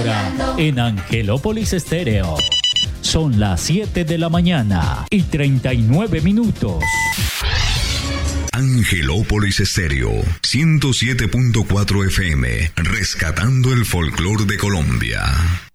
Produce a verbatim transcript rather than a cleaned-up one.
hora en Angelópolis Estéreo. Son las siete de la mañana y treinta y nueve minutos. Angelópolis Estéreo, ciento siete punto cuatro F M, rescatando el folclor de Colombia.